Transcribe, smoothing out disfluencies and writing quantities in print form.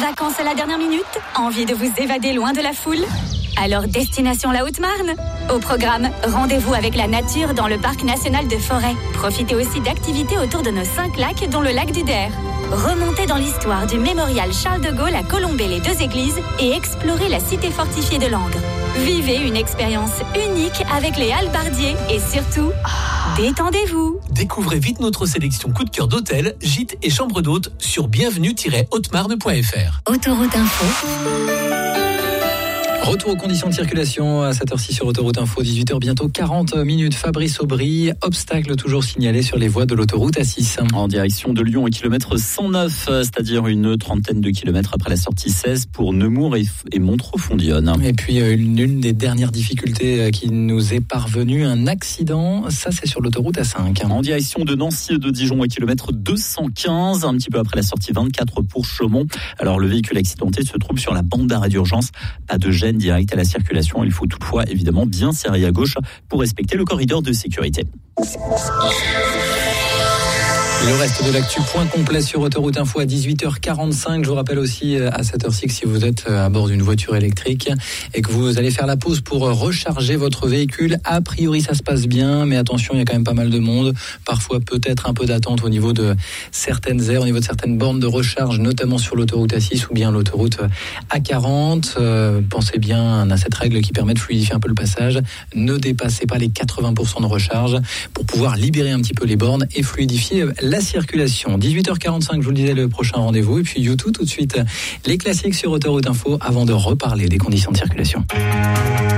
Vacances à la dernière minute? Envie de vous évader loin de la foule? Alors destination la Haute-Marne. Au programme, rendez-vous avec la nature dans le parc national de Forêt. Profitez aussi d'activités autour de nos 5 lacs dont le lac du Der. Remontez dans l'histoire du mémorial Charles de Gaulle à Colombey-les-Deux-Églises et explorez la cité fortifiée de Langres. Vivez une expérience unique avec les hallebardiers et surtout, détendez-vous. Découvrez vite notre sélection coup de cœur d'hôtels, gîtes et chambres d'hôtes sur bienvenue-haute-marne.fr. Autoroute Info. Retour aux conditions de circulation à cette heure-ci sur Autoroute Info, 18h bientôt 40 minutes. Fabrice Aubry, obstacle toujours signalé sur les voies de l'autoroute A6. En direction de Lyon, au kilomètre 109, c'est-à-dire une trentaine de kilomètres après la sortie 16 pour Nemours et Montreux-Fondyonne. Et puis l'une des dernières difficultés qui nous est parvenue, un accident, ça c'est sur l'autoroute A5. En direction de Nancy et de Dijon, au kilomètre 215, un petit peu après la sortie 24 pour Chaumont. Alors le véhicule accidenté se trouve sur la bande d'arrêt d'urgence, pas de gêne direct à la circulation. Il faut toutefois évidemment bien serrer à gauche pour respecter le corridor de sécurité. Le reste de l'actu, point complet sur Autoroute Info à 18h45. Je vous rappelle aussi à cette heure-ci que si vous êtes à bord d'une voiture électrique et que vous allez faire la pause pour recharger votre véhicule, a priori ça se passe bien, mais attention, il y a quand même pas mal de monde. Parfois peut-être un peu d'attente au niveau de certaines aires, au niveau de certaines bornes de recharge, notamment sur l'autoroute A6 ou bien l'autoroute A40. Pensez bien à cette règle qui permet de fluidifier un peu le passage. Ne dépassez pas les 80% de recharge pour pouvoir libérer un petit peu les bornes et fluidifier la circulation. 18h45, je vous le disais, le prochain rendez-vous. Et puis YouTube tout de suite, les classiques sur Autoroute Info avant de reparler des conditions de circulation.